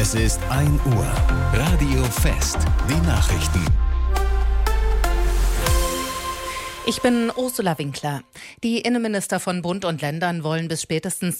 Es ist 1 Uhr. Radio Fest. Die Nachrichten. Ich bin Ursula Winkler. Die Innenminister von Bund und Ländern wollen bis spätestens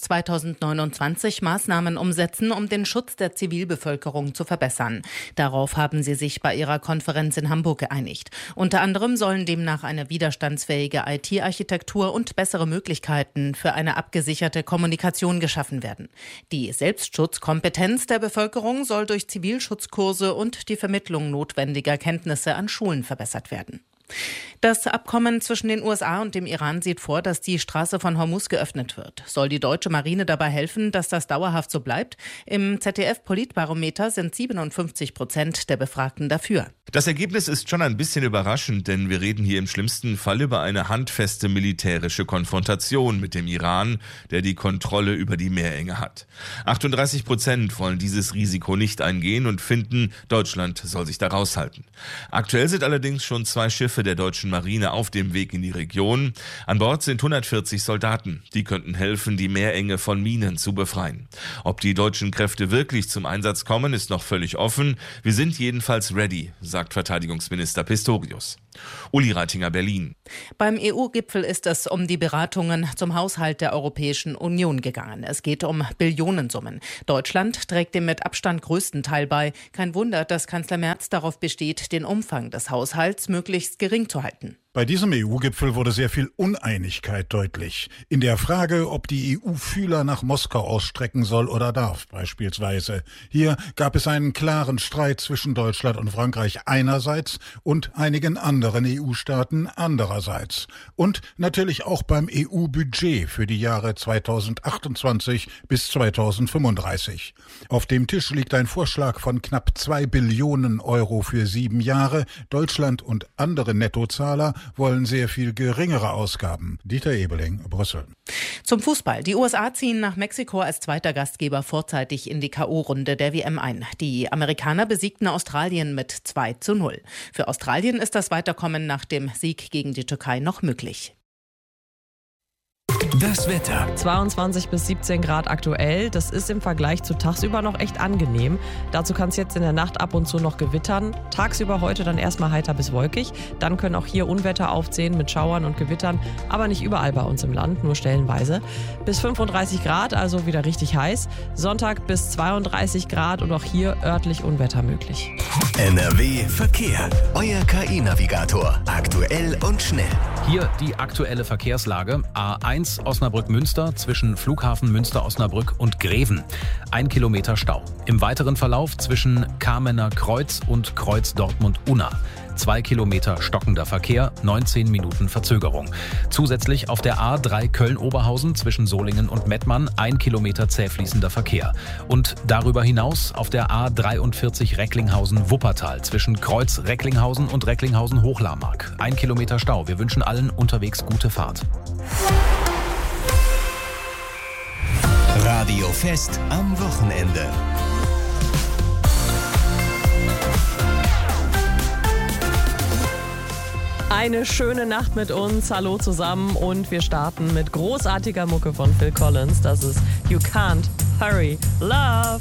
2029 Maßnahmen umsetzen, um den Schutz der Zivilbevölkerung zu verbessern. Darauf haben sie sich bei ihrer Konferenz in Hamburg geeinigt. Unter anderem sollen demnach eine widerstandsfähige IT-Architektur und bessere Möglichkeiten für eine abgesicherte Kommunikation geschaffen werden. Die Selbstschutzkompetenz der Bevölkerung soll durch Zivilschutzkurse und die Vermittlung notwendiger Kenntnisse an Schulen verbessert werden. Das Abkommen zwischen den USA und dem Iran sieht vor, dass die Straße von Hormuz geöffnet wird. Soll die deutsche Marine dabei helfen, dass das dauerhaft so bleibt? Im ZDF-Politbarometer sind 57% der Befragten dafür. Das Ergebnis ist schon ein bisschen überraschend, denn wir reden hier im schlimmsten Fall über eine handfeste militärische Konfrontation mit dem Iran, der die Kontrolle über die Meerenge hat. 38% wollen dieses Risiko nicht eingehen und finden, Deutschland soll sich da raushalten. Aktuell sind allerdings schon 2 Schiffe der deutschen Marine auf dem Weg in die Region. An Bord sind 140 Soldaten. Die könnten helfen, die Meerenge von Minen zu befreien. Ob die deutschen Kräfte wirklich zum Einsatz kommen, ist noch völlig offen. Wir sind jedenfalls ready, sagt Verteidigungsminister Pistorius. Uli Reitinger, Berlin. Beim EU-Gipfel ist es um die Beratungen zum Haushalt der Europäischen Union gegangen. Es geht um Billionensummen. Deutschland trägt dem mit Abstand größten Teil bei. Kein Wunder, dass Kanzler Merz darauf besteht, den Umfang des Haushalts möglichst gering zu halten. Bei diesem EU-Gipfel wurde sehr viel Uneinigkeit deutlich. In der Frage, ob die EU Fühler nach Moskau ausstrecken soll oder darf, beispielsweise. Hier gab es einen klaren Streit zwischen Deutschland und Frankreich einerseits und einigen anderen EU-Staaten andererseits. Und natürlich auch beim EU-Budget für die Jahre 2028 bis 2035. Auf dem Tisch liegt ein Vorschlag von knapp 2 Billionen Euro für 7 Jahre. Deutschland und andere Nettozahler wollen sehr viel geringere Ausgaben. Dieter Ebeling, Brüssel. Zum Fußball. Die USA ziehen nach Mexiko als zweiter Gastgeber vorzeitig in die K.O.-Runde der WM ein. Die Amerikaner besiegten Australien mit 2:0. Für Australien ist das Weiterkommen nach dem Sieg gegen die Türkei noch möglich. Das Wetter. 22 bis 17 Grad aktuell. Das ist im Vergleich zu tagsüber noch echt angenehm. Dazu kann es jetzt in der Nacht ab und zu noch gewittern. Tagsüber heute dann erstmal heiter bis wolkig. Dann können auch hier Unwetter aufziehen mit Schauern und Gewittern. Aber nicht überall bei uns im Land, nur stellenweise. Bis 35 Grad, also wieder richtig heiß. Sonntag bis 32 Grad und auch hier örtlich Unwetter möglich. NRW Verkehr. Euer KI-Navigator. Aktuell und schnell. Hier die aktuelle Verkehrslage. A1 Osnabrück-Münster zwischen Flughafen Münster-Osnabrück und Greven. 1 Kilometer Stau. Im weiteren Verlauf zwischen Kamener Kreuz und Kreuz Dortmund-Unna. 2 Kilometer stockender Verkehr, 19 Minuten Verzögerung. Zusätzlich auf der A3 Köln-Oberhausen zwischen Solingen und Mettmann 1 Kilometer zähfließender Verkehr. Und darüber hinaus auf der A43 Recklinghausen-Wuppertal zwischen Kreuz Recklinghausen und Recklinghausen-Hochlarmark. 1 Kilometer Stau. Wir wünschen allen unterwegs gute Fahrt. Radio Fest am Wochenende. Eine schöne Nacht mit uns. Hallo zusammen und wir starten mit großartiger Mucke von Phil Collins. Das ist You Can't Hurry Love.